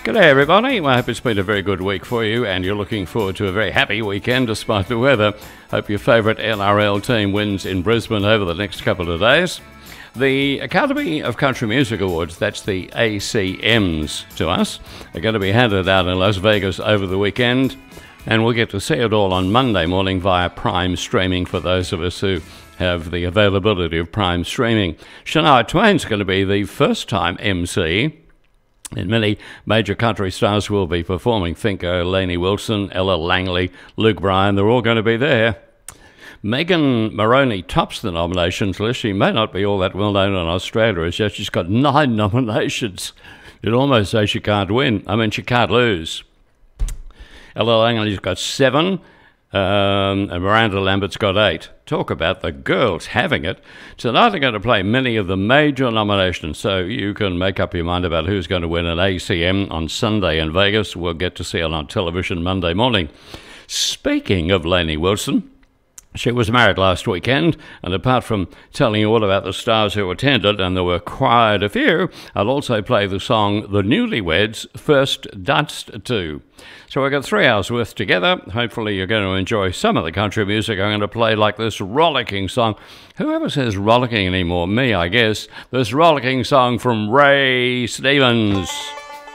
G'day everybody, I hope it's been a very good week for you and you're looking forward to a very happy weekend despite the weather. Hope your favourite NRL team wins in Brisbane over the next couple of days. The Academy of Country Music Awards, that's the ACMs to us, are going to be handed out in Las Vegas over the weekend, and we'll get to see it all on Monday morning via Prime streaming for those of us who have the availability of Prime streaming. Shania Twain's going to be the first-time MC. And many major country stars will be performing. Think Lainey Wilson, Ella Langley, Luke Bryan, they're all going to be there. Megan Moroney tops the nominations list. She may not be all that well known in Australia as yet. She's got 9 nominations. You'd almost say she can't win. I mean, she can't lose. Ella Langley's got 7. And Miranda Lambert's got 8. Talk about the girls having it. Tonight they're going to play many of the major nominations, so you can make up your mind about who's going to win an ACM on Sunday in Vegas. We'll get to see it on television Monday morning. Speaking of Lainey Wilson, she was married last weekend, and apart from telling you all about the stars who attended, and there were quite a few, I'll also play the song The Newlyweds First Danced To. So we've got 3 hours worth together. Hopefully you're going to enjoy some of the country music I'm going to play, like this rollicking song. Whoever says rollicking anymore? Me, I guess. This rollicking song from Ray Stevens.